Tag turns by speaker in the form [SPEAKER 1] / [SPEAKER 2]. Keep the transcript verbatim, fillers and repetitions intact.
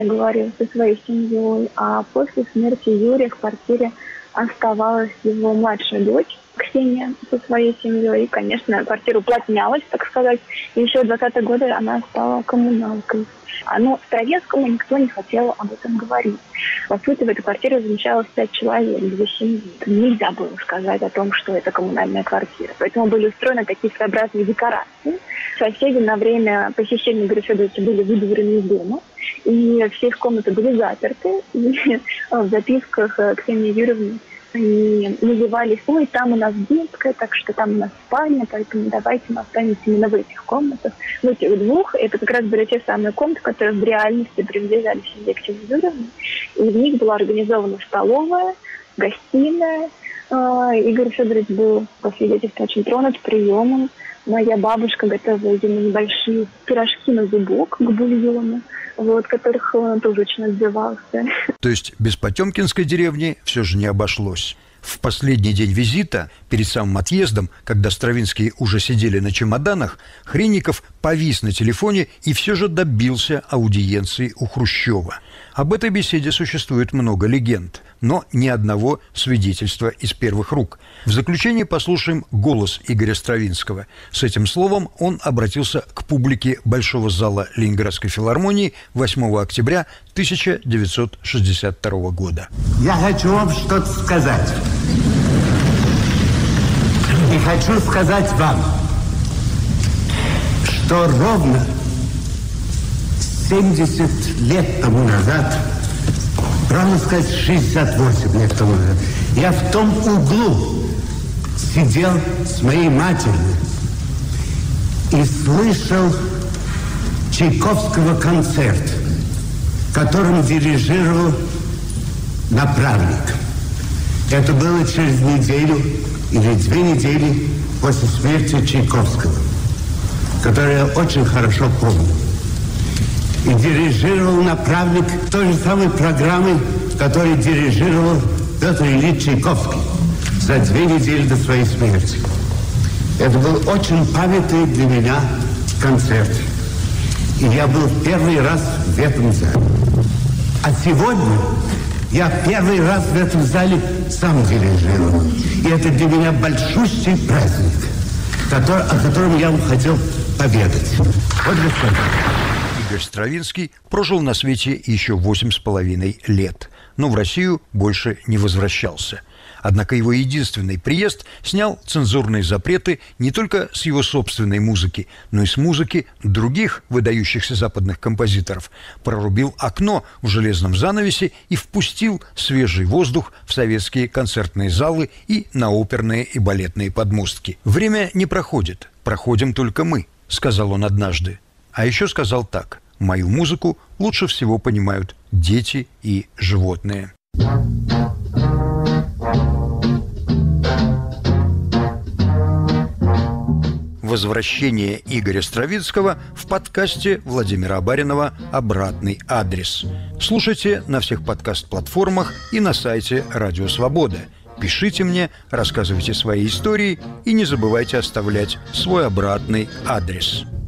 [SPEAKER 1] говорил со своей семьей, а после смерти Юрия в квартире оставалась его младшая дочь Ксения со своей семьей. И, конечно, квартира уплотнялась, так сказать. И еще в двадцатые годы она стала коммуналкой. Но Стравинскому никто не хотел об этом говорить. По сути, в этой квартире замещалось пять человек, две семьи. Нельзя было сказать о том, что это коммунальная квартира. Поэтому были устроены такие своеобразные декорации. Соседи на время посещения Игоря Федоровича были выдворены из дома. И все их комнаты были заперты. И в записках Ксении Юрьевны они назывались: ой, там у нас детская, так что там у нас спальня, поэтому давайте мы останемся именно в этих комнатах. В этих двух, это как раз были те самые комнаты, которые в реальности принадлежали семье Ксении Юрьевны. И в них была организована столовая, гостиная. Игорь Федорович был, по свидетельству, очень тронут приемом. Моя бабушка готовила ему небольшие пирожки на зубок к бульону, вот, которых он тоже очень отзывался.
[SPEAKER 2] То есть без Потемкинской деревни все же не обошлось. В последний день визита, перед самым отъездом, когда Стравинские уже сидели на чемоданах, Хренников повис на телефоне и все же добился аудиенции у Хрущева. Об этой беседе существует много легенд, но ни одного свидетельства из первых рук. В заключение послушаем голос Игоря Стравинского. С этим словом он обратился к публике Большого зала Ленинградской филармонии восьмого октября тысяча девятьсот шестьдесят второго года.
[SPEAKER 3] Я хочу вам что-то сказать. И хочу сказать вам, что ровно семьдесят лет тому назад, правильно сказать, шестьдесят восемь лет тому назад, я в том углу сидел с моей матерью и слышал Чайковского концерт, которым дирижировал направник. Это было через неделю или две недели после смерти Чайковского, который я очень хорошо помню. И дирижировал направник той же самой программы, которой дирижировал Петр Ильич Чайковский за две недели до своей смерти. Это был очень памятный для меня концерт. И я был первый раз в этом зале. А сегодня я первый раз в этом зале сам дирижировал. И это для меня большущий праздник, который, о котором я вам хотел поведать. Вот господин.
[SPEAKER 2] Игорь Стравинский прожил на свете еще восемь с половиной лет, но в Россию больше не возвращался. Однако его единственный приезд снял цензурные запреты не только с его собственной музыки, но и с музыки других выдающихся западных композиторов, прорубил окно в железном занавесе и впустил свежий воздух в советские концертные залы и на оперные и балетные подмостки. «Время не проходит, проходим только мы», — сказал он однажды. А еще сказал так: «Мою музыку лучше всего понимают дети и животные». Возвращение Игоря Стравинского в подкасте Владимира Абаринова «Обратный адрес». Слушайте на всех подкаст-платформах и на сайте Радио Свобода. Пишите мне, рассказывайте свои истории и не забывайте оставлять свой обратный адрес.